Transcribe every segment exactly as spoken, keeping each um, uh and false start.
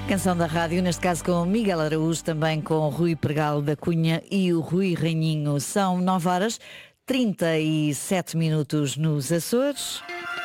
Canção da rádio, neste caso com o Miguel Araújo, também com o Rui Pregal da Cunha e o Rui Rainhinho. São nove horas, trinta e sete minutos nos Açores.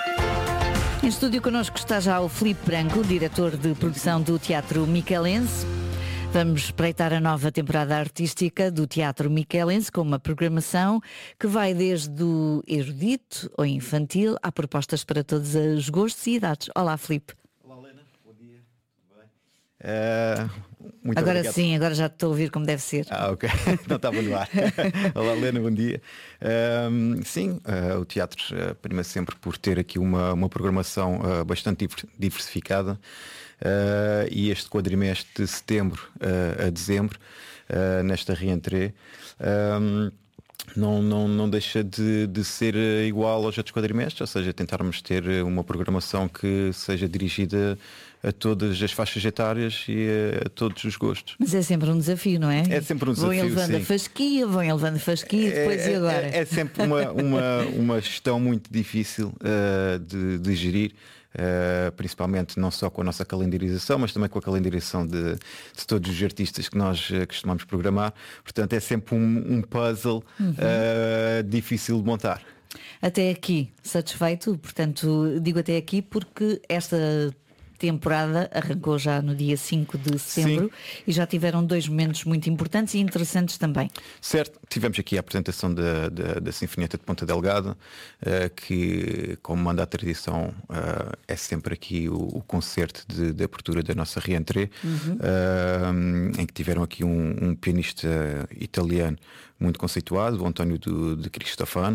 Em estúdio connosco está já o Filipe Branco, diretor de produção do Teatro Miquelense. Vamos espreitar a nova temporada artística do Teatro Miquelense com uma programação que vai desde o erudito ao infantil. Há propostas para todos os gostos e idades. Olá, Filipe. Olá, Helena. Bom dia. Tudo bem? Uh, muito agora obrigado. Sim, agora já te estou a ouvir como deve ser. Ah, ok. Não estava no ar. Olá, Helena. Bom dia. Uh, sim, uh, o teatro uh, prima sempre por ter aqui uma, uma programação uh, bastante diversificada. Uh, e este quadrimestre de setembro uh, a dezembro, uh, nesta reentrée, um, não, não, não deixa de, de ser igual aos outros quadrimestres, ou seja, tentarmos ter uma programação que seja dirigida a todas as faixas etárias e a, a todos os gostos. Mas é sempre um desafio, não é? É sempre um desafio, vão levando sim. a fasquia, vão levando a fasquia e depois é, e agora? É, é sempre uma, uma, uma gestão muito difícil uh, de, de gerir. Uh, principalmente não só com a nossa calendarização, mas também com a calendarização de, de todos os artistas que nós uh, costumamos programar. Portanto, é sempre um, um puzzle uhum. uh, difícil de montar. Até aqui, satisfeito? Portanto, digo até aqui porque esta temporada arrancou já no dia cinco de setembro. Sim. E já tiveram dois momentos muito importantes e interessantes também. Certo, tivemos aqui a apresentação da, da, da Sinfonieta de Ponta Delgada, uh, que, como manda a tradição, uh, é sempre aqui o, o concerto de, de abertura da nossa reentrée, uhum. uh, em que tiveram aqui um, um pianista italiano muito conceituado, o António do, de Cristofano.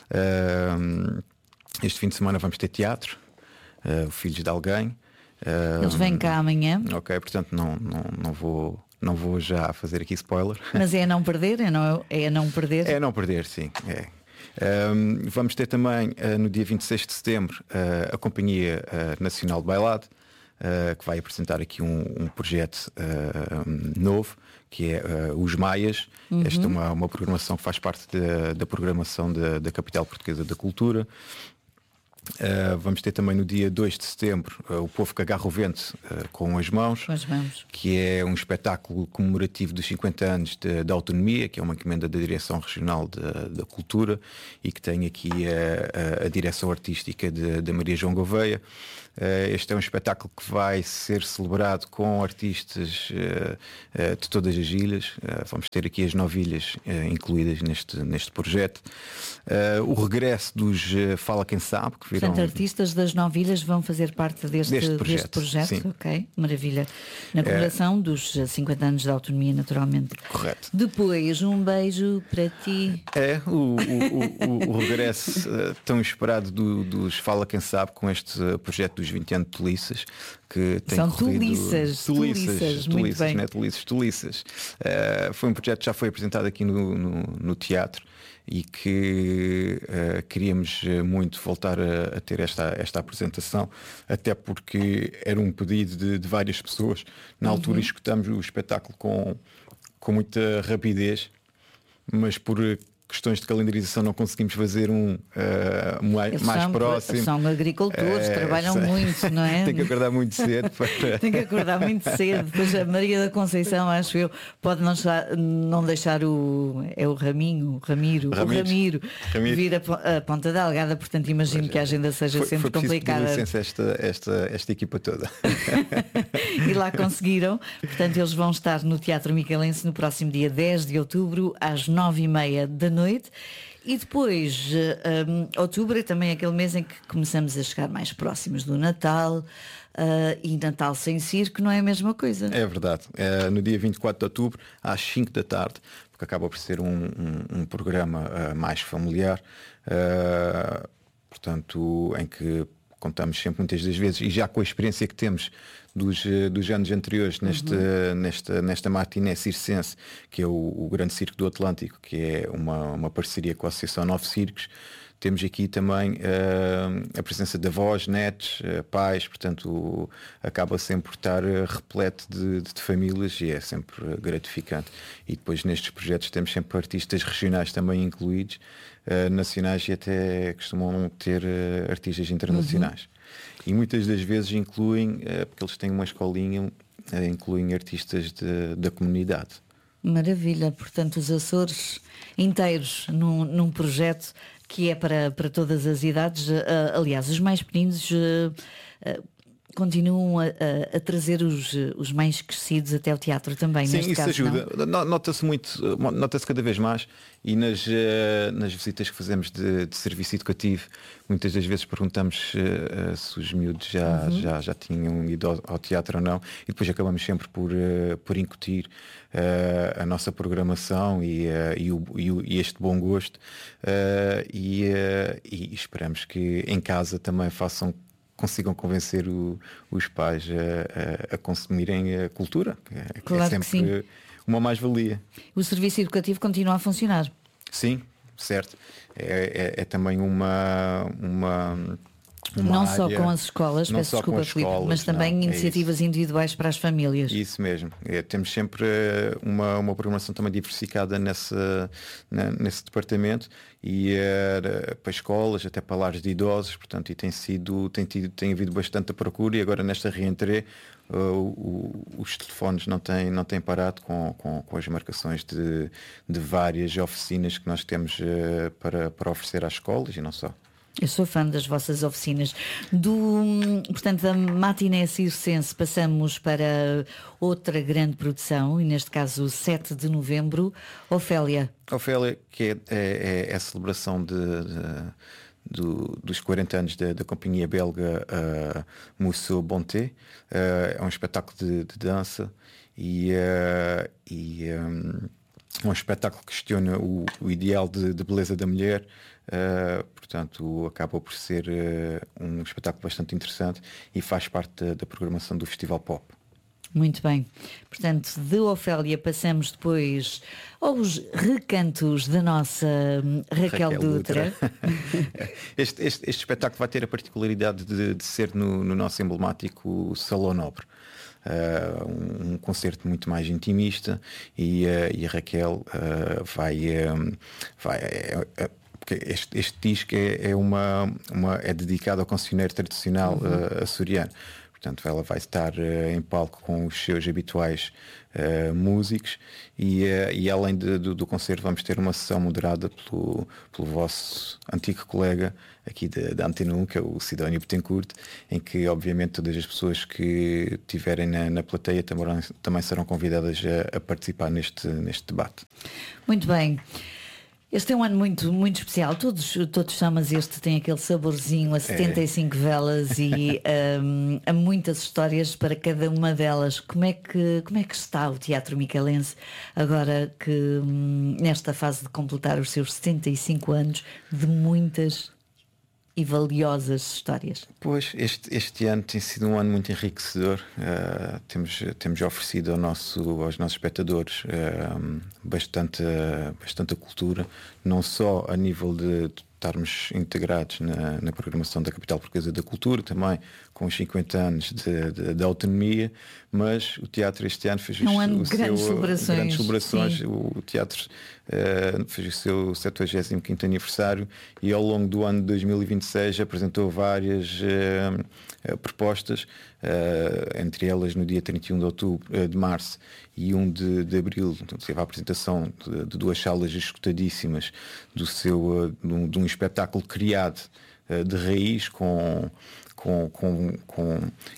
Uh, este fim de semana vamos ter teatro, uh, Filhos de Alguém. Eles vêm cá amanhã. Ok, portanto não, não, não, vou, não vou já fazer aqui spoiler. Mas é a não perder? É a não, é a não perder? É a não perder, sim. É. Um, vamos ter também uh, no dia vinte e seis de setembro uh, a Companhia uh, Nacional de Bailado, uh, que vai apresentar aqui um, um projeto uh, novo, que é uh, Os Maias. Uhum. Esta é uma, uma programação que faz parte da, da programação da, da Capital Portuguesa da Cultura. Uh, vamos ter também no dia dois de setembro uh, o Povo que agarra o vento uh, com as mãos, com as mãos, que é um espetáculo comemorativo dos cinquenta anos da autonomia, que é uma encomenda da Direção Regional da, da Cultura e que tem aqui a, a, a direção artística da Maria João Gouveia. Uh, este é um espetáculo que vai ser celebrado com artistas uh, uh, de todas as ilhas. Uh, vamos ter aqui as nove ilhas uh, incluídas neste, neste projeto. Uh, o regresso dos uh, Fala Quem Sabe, que Portanto, artistas das nove ilhas vão fazer parte deste, deste projeto. Deste projeto. Sim. Ok, maravilha. Na comemoração é... dos cinquenta anos da autonomia, naturalmente. Correto. Depois, um beijo para ti. É, o, o, o, o regresso uh, tão esperado do, dos Fala Quem Sabe com este uh, projeto dos vinte anos de Tuliças, que tem São corrido... tuliças, tuliças, tuliças, tuliças, muito bem. Né? Tuliças, tuliças. Uh, foi um projeto que já foi apresentado aqui no, no, no teatro e que uh, queríamos muito voltar a, a ter esta, esta apresentação, até porque era um pedido de, de várias pessoas. Na uhum. altura escutamos o espetáculo com, com muita rapidez, mas por questões de calendarização não conseguimos fazer um uh, mais, mais são, próximo. São agricultores, é, trabalham sei. muito, não é? Tem que acordar muito cedo. Para... Tem que acordar muito cedo. Depois a Maria da Conceição, acho eu, pode não deixar, não deixar o... É o Raminho, o Ramiro, Ramiro. o Ramiro, Ramiro. vir a, a Ponta Delgada, portanto imagino pois que a agenda seja foi, sempre foi complicada. Foi licença esta, esta, esta equipa toda. E lá conseguiram. Portanto, eles vão estar no Teatro Miquelense no próximo dia dez de outubro, às nove e meia da noite. E depois, um, outubro é também aquele mês em que começamos a chegar mais próximos do Natal, uh, e Natal sem circo não é a mesma coisa. É verdade. É, no dia vinte e quatro de outubro, às cinco da tarde, porque acaba por ser um, um, um programa uh, mais familiar, uh, portanto, em que contamos sempre muitas das vezes, e já com a experiência que temos dos, dos anos anteriores neste, uhum. nesta, nesta matiné circense, que é o, o Grande Circo do Atlântico, que é uma, uma parceria com a Associação Nove Circos. Temos aqui também uh, a presença de avós, netos, uh, pais, portanto o, acaba sempre por estar uh, repleto de, de, de famílias e é sempre uh, gratificante. E depois nestes projetos temos sempre artistas regionais também incluídos, uh, nacionais e até costumam ter uh, artistas internacionais. Uhum. E muitas das vezes incluem, uh, porque eles têm uma escolinha uh, incluem artistas de, da comunidade. Maravilha, portanto os Açores inteiros num, num projeto que é para, para todas as idades. Uh, aliás, os mais pequeninos uh, uh, continuam a, a, a trazer os, os mais crescidos até ao teatro também. Sim, neste isso caso, ajuda. Não? Nota-se muito, nota-se cada vez mais, e nas, nas visitas que fazemos de, de serviço educativo, muitas das vezes perguntamos uh, se os miúdos já, uhum. já, já tinham ido ao, ao teatro ou não, e depois acabamos sempre por, uh, por incutir uh, a nossa programação e, uh, e, o, e, o, e este bom gosto, uh, e, uh, e esperamos que em casa também façam, consigam convencer o, os pais a, a, a consumirem a cultura. Claro, é sempre uma mais-valia. O serviço educativo continua a funcionar. Sim, certo. É, é, é também uma, uma, uma não área, só com as escolas, não peço só desculpa, com as Filipe, escolas, mas também não, iniciativas é individuais para as famílias. Isso mesmo. É, temos sempre uma, uma programação também diversificada nessa, na, nesse departamento, e é, para escolas, até para lares de idosos, portanto, e tem sido, tem, tido, tem havido bastante procura, e agora nesta reentrée uh, o, os telefones não têm, não têm parado com, com, com as marcações de, de várias oficinas que nós temos uh, para, para oferecer às escolas e não só. Eu sou fã das vossas oficinas. Do, portanto, da Matiné Circense passamos para outra grande produção, e neste caso sete de novembro, Ofélia. Ofélia, que é, é, é a celebração de, de, do, dos quarenta anos da, da companhia belga uh, Mousseau Bonté. Uh, é um espetáculo de, de dança e, uh, e um, um espetáculo que questiona o, o ideal de, de beleza da mulher. Uh, portanto, acaba por ser uh, um espetáculo bastante interessante e faz parte da, da programação do Festival Pop. Muito bem. Portanto, de Ofélia passamos depois aos recantos da nossa Raquel, Raquel Dutra. este, este, este espetáculo vai ter a particularidade de, de ser no, no nosso emblemático Salão Nobre. Uh, um, um concerto muito mais intimista, e, uh, e a Raquel uh, vai... Um, vai uh, porque este, este disco é, é, uma, uma, é dedicado ao cancioneiro tradicional uhum. uh, açoriano. Portanto, ela vai estar uh, em palco com os seus habituais uh, músicos, e, uh, e além de, do, do concerto vamos ter uma sessão moderada pelo, pelo vosso antigo colega aqui da Antena um, que é o Sidónio Betancourt, em que obviamente todas as pessoas que estiverem na, na plateia também, também serão convidadas a, a participar neste, neste debate. Muito bem. Este é um ano muito, muito especial. Todos, todos são, mas este tem aquele saborzinho a setenta e cinco é. velas e um, há muitas histórias para cada uma delas. Como é que, como é que está o Teatro Micaelense agora que um, nesta fase de completar os seus setenta e cinco anos de muitas e valiosas histórias? Pois, este, este ano tem sido um ano muito enriquecedor. Uh, temos, temos oferecido ao nosso, aos nossos espectadores uh, bastante, uh, bastante cultura, não só a nível de, de estarmos integrados na, na programação da Capital Portuguesa da Cultura, também com os cinquenta anos de, de, de autonomia, mas o teatro este ano fez é um ano o de grandes seu, celebrações. Grandes celebrações. O teatro uh, fez o seu setenta e quinto aniversário, e ao longo do ano de dois mil e vinte e seis apresentou várias uh, uh, propostas, uh, entre elas no dia trinta e um de outubro, uh, de março e um de, de abril, então, teve a apresentação de, de duas salas escutadíssimas do seu, uh, de, um, de um espetáculo criado uh, de raiz, com Com, com, com,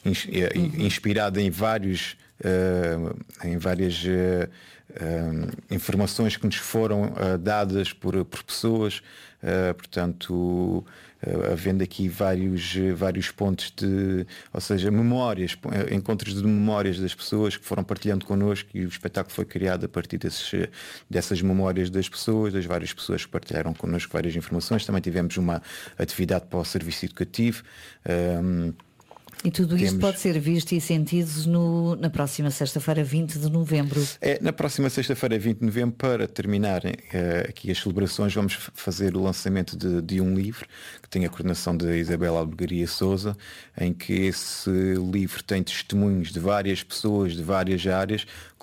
inspirado em vários uh, em várias uh, uh, informações que nos foram uh, dadas por, por pessoas, uh, portanto uh, havendo aqui vários, vários pontos de, ou seja, memórias, encontros de memórias das pessoas que foram partilhando connosco, e o espetáculo foi criado a partir desses, dessas memórias das pessoas, das várias pessoas que partilharam connosco várias informações. Também tivemos uma atividade para o serviço educativo. Um, E tudo isto Temos... pode ser visto e sentido no, na próxima sexta-feira, vinte de novembro. É, na próxima sexta-feira, vinte de novembro, para terminarem uh, aqui as celebrações, vamos fazer o lançamento de, de um livro que tem a coordenação de Isabela Albergaria Souza, em que esse livro tem testemunhos de várias pessoas de várias áreas,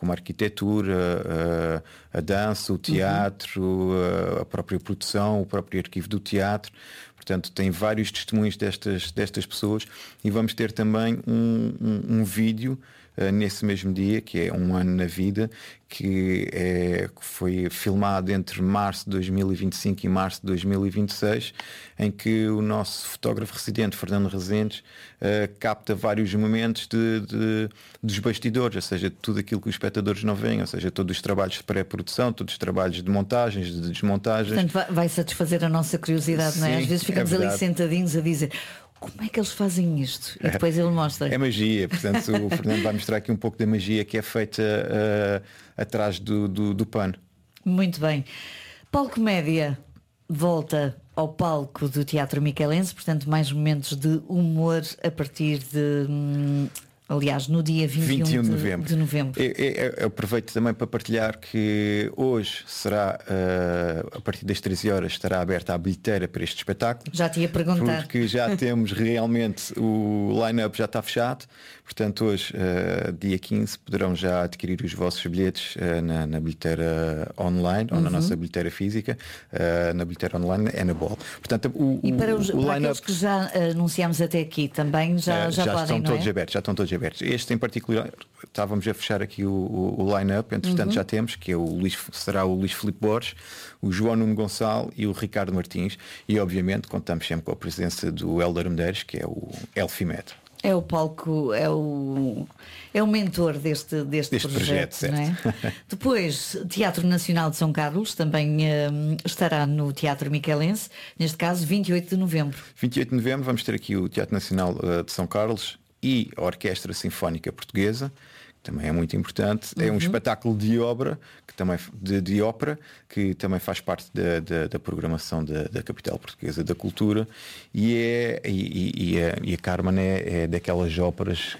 como a arquitetura, a, a dança, o teatro, uhum. a, a própria produção, o próprio arquivo do teatro. Portanto, tem vários testemunhos destas, destas pessoas e vamos ter também um, um, um vídeo uh, nesse mesmo dia, que é Um Ano na Vida, que é, foi filmado entre março de dois mil e vinte e cinco e março de dois mil e vinte e seis, em que o nosso fotógrafo residente, Fernando Rezendes, uh, capta vários momentos de, de, dos bastidores, ou seja, tudo aquilo que os espectadores não veem, ou seja, todos os trabalhos de pré-produção, todos os trabalhos de montagens, de desmontagens. Portanto, vai, vai satisfazer a nossa curiosidade, não é? Às vezes ficamos é ali sentadinhos a dizer: como é que eles fazem isto? E depois ele mostra. É magia, portanto o Fernando vai mostrar aqui um pouco da magia que é feita uh, atrás do, do, do pano. Muito bem. Palco Média volta ao palco do Teatro Miquelense, portanto mais momentos de humor a partir de... Hum, aliás, no dia vinte e um de novembro. De novembro. Eu, eu, eu aproveito também para partilhar que hoje será, uh, a partir das treze horas, estará aberta a bilheteira para este espetáculo. Já te ia perguntar. Porque já temos realmente, o line-up já está fechado. Portanto, hoje, uh, dia quinze, poderão já adquirir os vossos bilhetes uh, na, na bilheteira online, uhum. ou na nossa bilheteira física. Uh, na bilheteira online é na Bol. Portanto, o, e para, os, o para aqueles que já anunciámos até aqui também já, uh, já, já podem, estão não todos é? abertos, já estão todos abertos. Este em particular, estávamos a fechar aqui o, o, o line-up, entretanto uhum. já temos, que é o Luís, será o Luís Filipe Borges, o João Nuno Gonçalo e o Ricardo Martins, e obviamente contamos sempre com a presença do Hélder Medeiros, que é o Elfimed. É o palco, é o, é o mentor deste, deste, deste projeto, projeto, não é? Depois, Teatro Nacional de São Carlos também um, estará no Teatro Miquelense, neste caso vinte e oito de novembro. vinte e oito de novembro vamos ter aqui o Teatro Nacional uh, de São Carlos e a Orquestra Sinfónica Portuguesa, que também é muito importante. Uhum. É um espetáculo de obra, que também, de, de ópera, que também faz parte da, da, da programação da, da Capital Portuguesa da Cultura, e, é, e, e, a, e a Carmen é, é daquelas óperas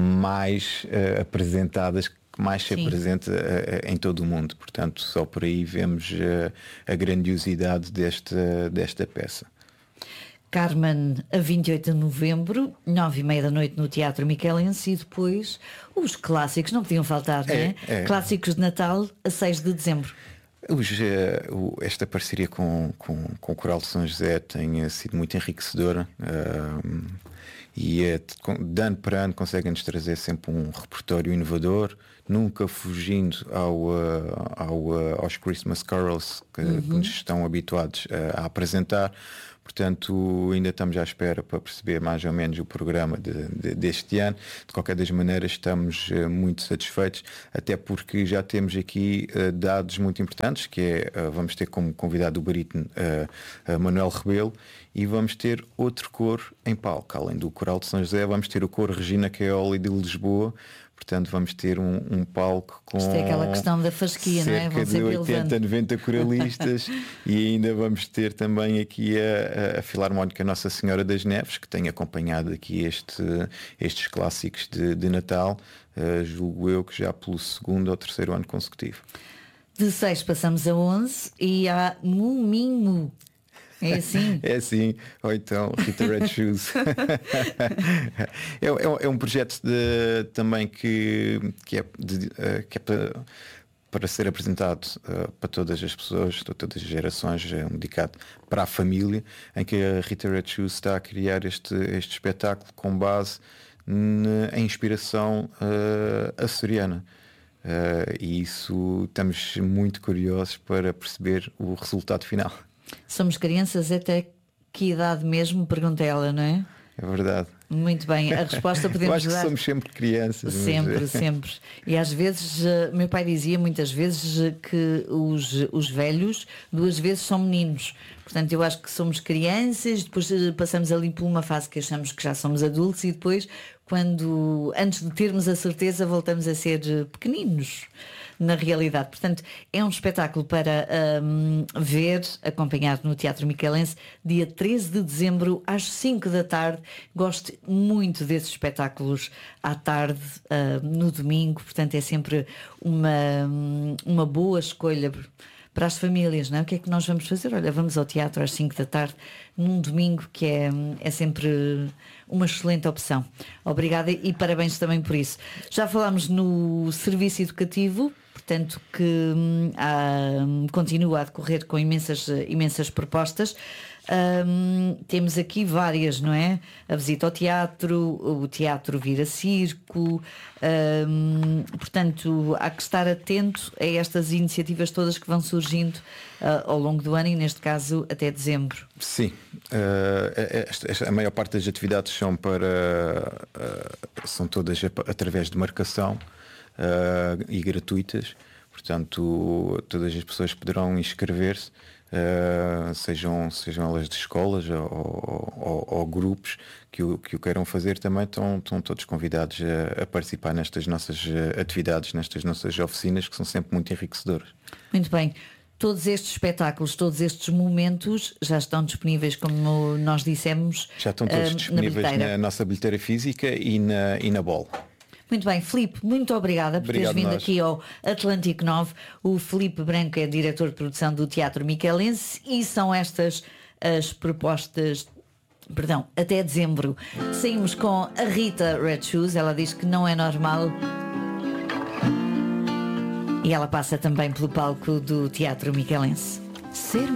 mais uh, apresentadas, que mais se Sim. apresenta uh, em todo o mundo. Portanto, só por aí vemos uh, a grandiosidade desta, desta peça. Carmen, a vinte e oito de novembro, nove e meia da noite no Teatro Miquelense, e depois os clássicos, não podiam faltar, não é? é? Clássicos de Natal, a seis de dezembro. Os, uh, esta parceria com, com, com o Coral de São José tem uh, sido muito enriquecedora, uh, e uh, de ano para ano conseguem-nos trazer sempre um repertório inovador, nunca fugindo ao, uh, ao, uh, aos Christmas Carols que, uhum. que nos estão habituados uh, a apresentar. Portanto, ainda estamos à espera para perceber mais ou menos o programa de, de, deste ano. De qualquer das maneiras, estamos uh, muito satisfeitos, até porque já temos aqui uh, dados muito importantes, que é, uh, vamos ter como convidado o barítono uh, uh, Manuel Rebelo, e vamos ter outro coro em palco. Além do Coral de São José, vamos ter o coro Regina Caoli de Lisboa. Portanto, vamos ter um, um palco com Isto é aquela questão da fasquia, não é? Cerca de oitenta, noventa coralistas e ainda vamos ter também aqui a, a Filarmónica Nossa Senhora das Neves, que tem acompanhado aqui este, estes clássicos de, de Natal, uh, julgo eu que já pelo segundo ou terceiro ano consecutivo. De seis passamos a onze e há Muminmu. É assim? É assim, ou então Rita Red Shoes. é, é, é um projeto de, também que, que é, de, que é para, para ser apresentado uh, para todas as pessoas, todas as gerações, é um dedicado para a família, em que a Rita Red Shoes está a criar este, este espetáculo com base na, em inspiração uh, açoriana. Uh, e isso estamos muito curiosos para perceber o resultado final. Somos crianças até que idade mesmo? Pergunta ela, não é? É verdade. Muito bem, a resposta podemos dar. Eu acho que dar... somos sempre crianças. Sempre, mas... sempre. E às vezes, meu pai dizia muitas vezes que os, os velhos duas vezes são meninos. Portanto, eu acho que somos crianças, depois passamos ali por uma fase que achamos que já somos adultos e depois, quando, antes de termos a certeza, voltamos a ser pequeninos na realidade. Portanto, é um espetáculo para um, ver, acompanhar no Teatro Miquelense, dia treze de dezembro, às cinco da tarde. Gosto muito desses espetáculos à tarde, uh, no domingo, portanto é sempre uma, uma boa escolha para as famílias, não é? O que é que nós vamos fazer? Olha, vamos ao teatro às cinco da tarde, num domingo, que é, é sempre uma excelente opção. Obrigada e parabéns também por isso. Já falámos no serviço educativo, portanto, que hum, há, continua a decorrer com imensas, imensas propostas. Hum, temos aqui várias, não é? A visita ao teatro, o teatro vira circo, hum, portanto há que estar atento a estas iniciativas todas que vão surgindo uh, ao longo do ano e neste caso até dezembro. Sim, uh, esta, esta, a maior parte das atividades são para uh, são todas através de marcação uh, e gratuitas, portanto todas as pessoas poderão inscrever-se. Uh, sejam, sejam elas de escolas ou, ou, ou grupos que o, que o queiram fazer, também estão, estão todos convidados a, a participar nestas nossas atividades, nestas nossas oficinas, que são sempre muito enriquecedoras. Muito bem. Todos estes espetáculos, todos estes momentos já estão disponíveis, como nós dissemos. Já estão todos uh, disponíveis na, na nossa bilheteira física e na, e na B O L. Muito bem, Filipe, muito obrigada por Obrigado teres vindo nós. aqui ao Atlântico nove. O Filipe Branco é diretor de produção do Teatro Miquelense e são estas as propostas, perdão, até dezembro. Saímos com a Rita Red Shoes, ela diz que não é normal e ela passa também pelo palco do Teatro Miquelense. Ser